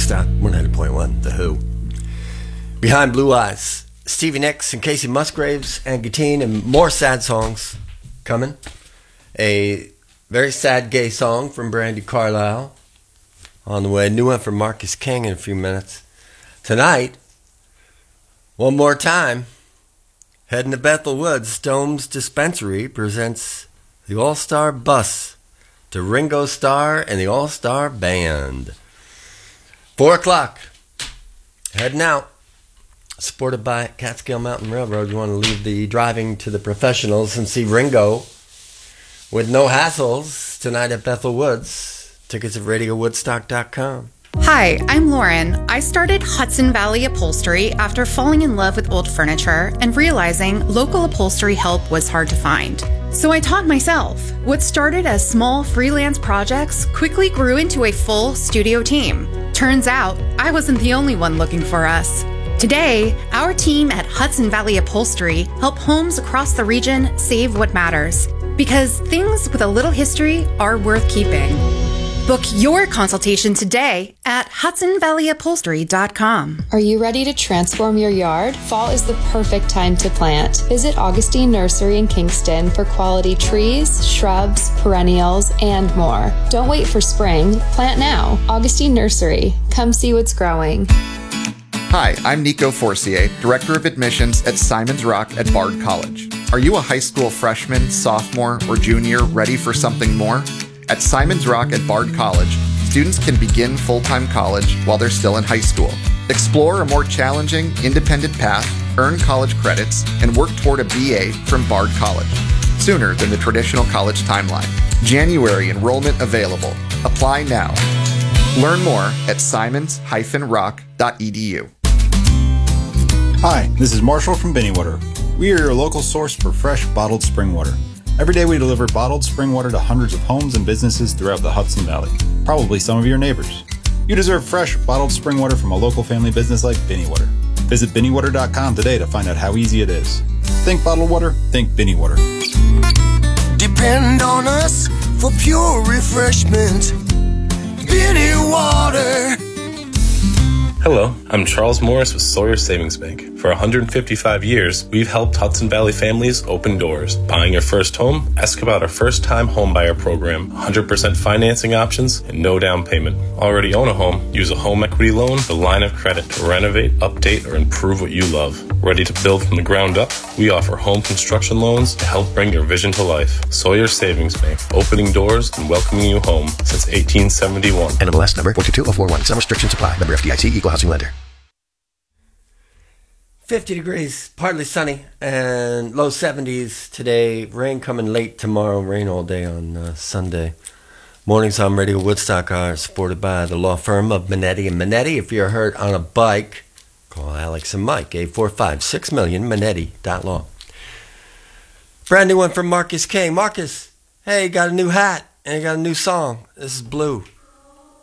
Woodstock 100.1, The Who. Behind Blue Eyes, Stevie Nicks and Casey Musgraves and Gatine, and more sad songs coming. A very sad gay song from Brandi Carlile on the way. New one from Marcus King in a few minutes. Tonight, one more time, heading to Bethel Woods, Stone's Dispensary presents the All-Star Bus to Ringo Starr and the All-Star Band. 4 o'clock, heading out. Supported by Catskill Mountain Railroad. You want to leave the driving to the professionals and see Ringo with no hassles tonight at Bethel Woods. Tickets at radiowoodstock.com. Hi, I'm Lauren. I started Hudson Valley Upholstery after falling in love with old furniture and realizing local upholstery help was hard to find. So I taught myself. What started as small freelance projects quickly grew into a full studio team. Turns out, I wasn't the only one looking for us. Today, our team at Hudson Valley Upholstery help homes across the region save what matters. Because things with a little history are worth keeping. Book your consultation today at HudsonValleyUpholstery.com. Are you ready to transform your yard? Fall is the perfect time to plant. Visit Augustine Nursery in Kingston for quality trees, shrubs, perennials, and more. Don't wait for spring. Plant now. Augustine Nursery. Come see what's growing. Hi, I'm Nico Forcier, Director of Admissions at Simon's Rock at Bard College. Are you a high school freshman, sophomore, or junior ready for something more? At Simon's Rock at Bard College, students can begin full-time college while they're still in high school. Explore a more challenging, independent path, earn college credits, and work toward a BA from Bard College, sooner than the traditional college timeline. January enrollment available. Apply now. Learn more at simons-rock.edu. Hi, this is Marshall from Binny Water. We are your local source for fresh, bottled spring water. Every day we deliver bottled spring water to hundreds of homes and businesses throughout the Hudson Valley, probably some of your neighbors. You deserve fresh, bottled spring water from a local family business like Binny Water. Visit BinnyWater.com today to find out how easy it is. Think bottled water, think Binny Water. Depend on us for pure refreshment. Binny Water. Hello, I'm Charles Morris with Sawyer Savings Bank. For 155 years, we've helped Hudson Valley families open doors. Buying your first home? Ask about our first-time homebuyer program, 100% financing options, and no down payment. Already own a home? Use a home equity loan, the line of credit to renovate, update, or improve what you love. Ready to build from the ground up? We offer home construction loans to help bring your vision to life. Sawyer Savings Bank, opening doors and welcoming you home since 1871. NMLS number 42041. Some restrictions apply. Member FDIC, Equal Housing Lender. 50 degrees, partly sunny, and low 70s today. Rain coming late tomorrow. Rain all day on Sunday. Mornings on Radio Woodstock are supported by the law firm of Minetti & Minetti. If you're hurt on a bike, call Alex and Mike, 845-6000000, Minetti.law. Brand new one from Marcus King. Marcus, hey, you got a new hat and you got a new song. This is Blue.